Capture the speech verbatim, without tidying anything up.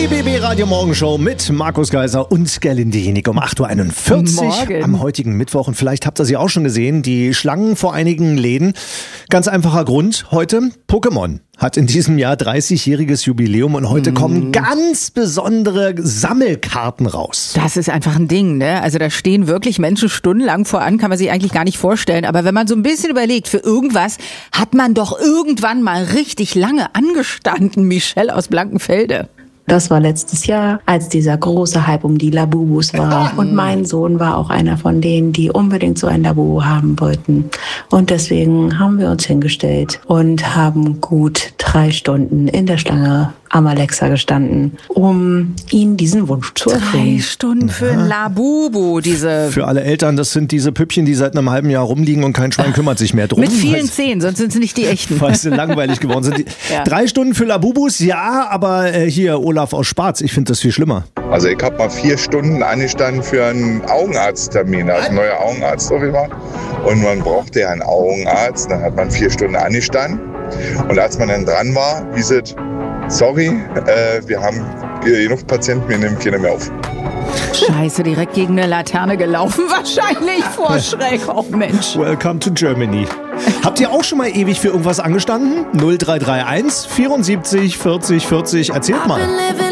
Die B B Radio Morgenshow mit Markus Geiser und Gerlinde Jenig um acht Uhr einundvierzig am heutigen Mittwoch. Und vielleicht habt ihr sie auch schon gesehen, die Schlangen vor einigen Läden. Ganz einfacher Grund, heute Pokémon hat in diesem Jahr dreißigjähriges Jubiläum und heute mm. kommen ganz besondere Sammelkarten raus. Das ist einfach ein Ding, ne? Also da stehen wirklich Menschen stundenlang voran, kann man sich eigentlich gar nicht vorstellen. Aber wenn man so ein bisschen überlegt, für irgendwas hat man doch irgendwann mal richtig lange angestanden, Michelle aus Blankenfelde. Das war letztes Jahr, als dieser große Hype um die Labubus war. Und mein Sohn war auch einer von denen, die unbedingt so ein Labubu haben wollten. Und deswegen haben wir uns hingestellt und haben gut drei Stunden in der Schlange am Alexa gestanden, um ihm diesen Wunsch zu erfüllen. Drei Stunden für ein Labubu, diese... Für alle Eltern, das sind diese Püppchen, die seit einem halben Jahr rumliegen und kein Schwein kümmert sich mehr drum. Mit vielen Zähnen, sonst sind es nicht die echten. Weil sie langweilig geworden sind. Ja. Drei Stunden für Labubus, ja, aber äh, hier Olaf aus Spaz, ich finde das viel schlimmer. Also ich habe mal vier Stunden angestanden für einen Augenarzttermin, also ein neuer Augenarzt auf jeden Fall. Und man brauchte ja einen Augenarzt, dann hat man vier Stunden angestanden. Und als man dann dran war, hieß es, sorry, äh, wir haben genug Patienten, wir nehmen keiner mehr auf. Scheiße, direkt gegen eine Laterne gelaufen, wahrscheinlich vor Schreck. Oh Mensch. Welcome to Germany. Habt ihr auch schon mal ewig für irgendwas angestanden? null drei drei eins vierundsiebzig vierzig vierzig, erzählt mal.